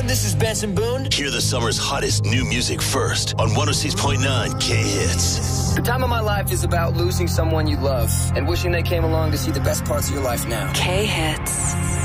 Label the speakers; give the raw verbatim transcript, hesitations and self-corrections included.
Speaker 1: This is Benson Boone.
Speaker 2: Hear the summer's hottest new music first on one oh six point nine K-Hits.
Speaker 1: The time of my life is about losing someone you love and wishing they came along to see the best parts of your life now.
Speaker 3: K-Hits.